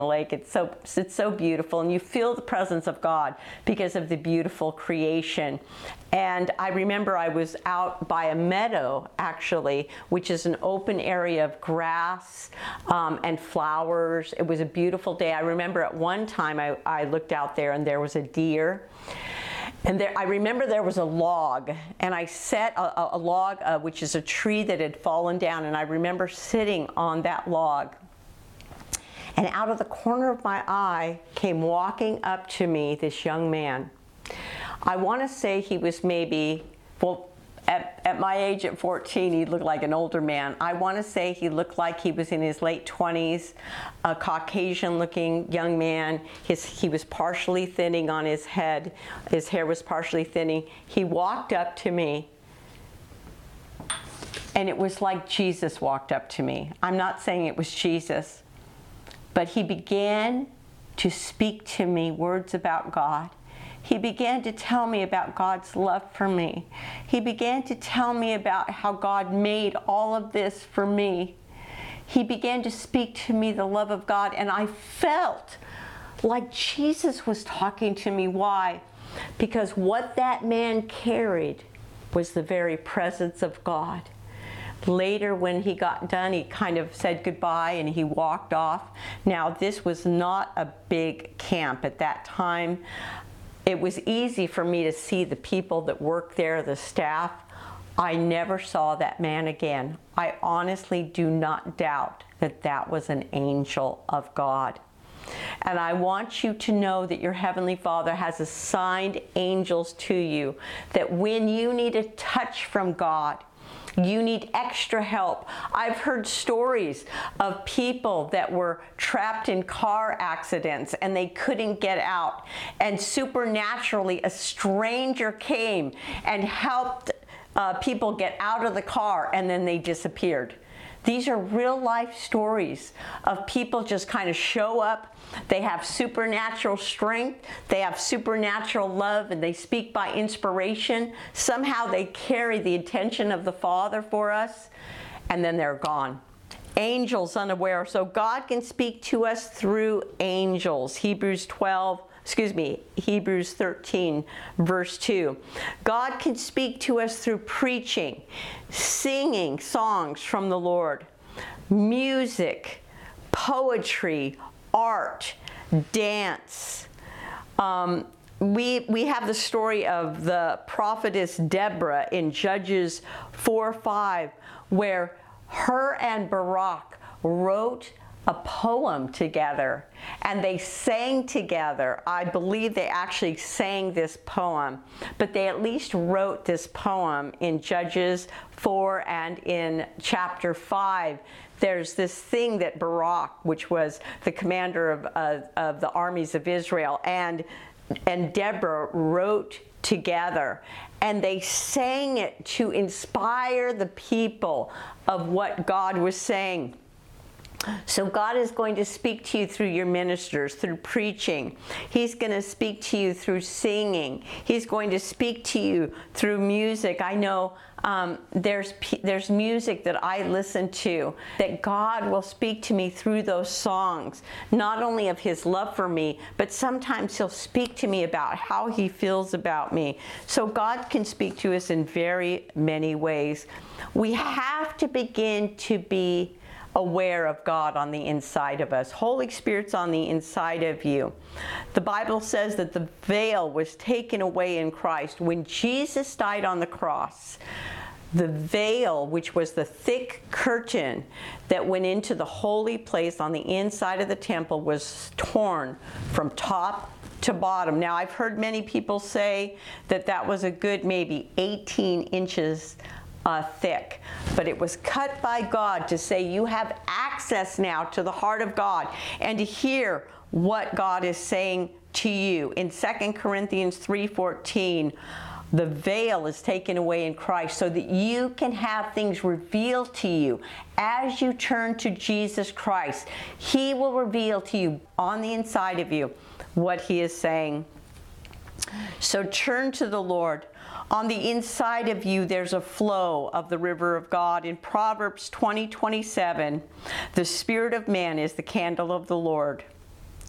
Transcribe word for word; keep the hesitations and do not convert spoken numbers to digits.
lake. It's so it's so beautiful, and you feel the presence of God because of the beautiful creation. And I remember I was out by a meadow, actually, which is an open area of grass um, and flowers. It was a beautiful day. I remember at one time I, I looked out there and there was a deer. And there, I remember there was a log, and I set a, a log, uh, which is a tree that had fallen down, and I remember sitting on that log. And out of the corner of my eye came walking up to me this young man. I want to say he was maybe, well, at, at my age at fourteen, he looked like an older man. I want to say he looked like he was in his late twenties, a Caucasian-looking young man. His, he was partially thinning on his head. His hair was partially thinning. He walked up to me, and it was like Jesus walked up to me. I'm not saying it was Jesus, but he began to speak to me words about God. He began to tell me about God's love for me. He began to tell me about how God made all of this for me. He began to speak to me the love of God, and I felt like Jesus was talking to me. Why? Because what that man carried was the very presence of God. Later, when he got done, he kind of said goodbye and he walked off. Now, this was not a big camp at that time. It was easy for me to see the people that worked there, the staff. I never saw that man again. I honestly do not doubt that that was an angel of God. And I want you to know that your Heavenly Father has assigned angels to you, that when you need a touch from God, you need extra help. I've heard stories of people that were trapped in car accidents and they couldn't get out. And supernaturally, a stranger came and helped uh, people get out of the car, and then they disappeared. These are real life stories of people just kind of show up. They have supernatural strength. They have supernatural love, and they speak by inspiration. Somehow they carry the intention of the Father for us, and then they're gone. Angels unaware. So God can speak to us through angels. Hebrews twelve, excuse me, Hebrews thirteen, verse two. God can speak to us through preaching, singing songs from the Lord, music, poetry, art, dance. Um, we, we have the story of the prophetess Deborah in Judges four five, where her and Barak wrote a poem together, and they sang together. I believe they actually sang this poem, but they at least wrote this poem in Judges four, and in chapter five. There's this thing that Barak, which was the commander of, uh, of the armies of Israel, and, and Deborah wrote together, and they sang it to inspire the people of what God was saying. So God is going to speak to you through your ministers, through preaching. He's going to speak to you through singing. He's going to speak to you through music. I know um, there's there's music that I listen to that God will speak to me through those songs, not only of His love for me, but sometimes He'll speak to me about how He feels about me. So God can speak to us in very many ways. We have to begin to be aware of God on the inside of us. Holy Spirit's on the inside of you. The Bible says that the veil was taken away in Christ. When Jesus died on the cross, the veil, which was the thick curtain that went into the holy place on the inside of the temple, was torn from top to bottom. Now, I've heard many people say that that was a good maybe eighteen inches Uh, thick, but it was cut by God to say you have access now to the heart of God and to hear what God is saying to you. In Second Corinthians three fourteen, the veil is taken away in Christ so that you can have things revealed to you as you turn to Jesus Christ. He will reveal to you on the inside of you what He is saying. So turn to the Lord. On the inside of you, there's a flow of the river of God. In Proverbs twenty twenty-seven, the spirit of man is the candle of the Lord.